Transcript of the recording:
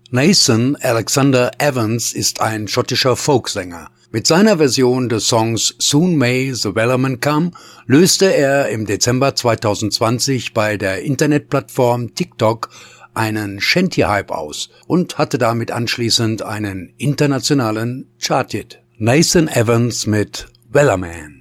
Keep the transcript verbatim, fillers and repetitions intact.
Nathan Alexander Evans ist ein schottischer Folksänger. Mit seiner Version des Songs Soon May the Wellerman Come löste er im Dezember zweitausendzwanzig bei der Internetplattform TikTok einen Shanty-Hype aus und hatte damit anschließend einen internationalen Chart-Hit. Nathan Evans mit Wellerman.